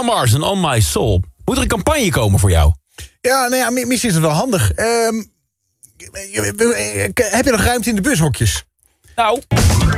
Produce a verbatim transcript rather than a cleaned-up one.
Mars en On My Soul. Moet er een campagne komen voor jou? Ja, nou ja, misschien is het wel handig. Um, heb je nog ruimte in de bushokjes? Nou...